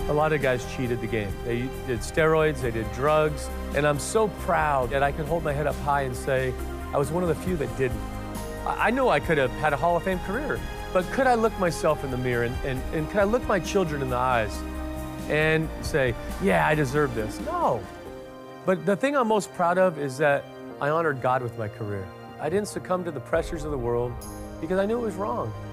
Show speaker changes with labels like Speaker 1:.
Speaker 1: A lot of guys cheated the game. They did steroids, they did drugs, and I'm so proud that I can hold my head up high and say I was one of the few that didn't. I know I could have had a Hall of Fame career, but could I look myself in the mirror and could I look my children in the eyes and say, yeah, I deserve this? No. But the thing I'm most proud of is that I honored God with my career. I didn't succumb to the pressures of the world because I knew it was wrong.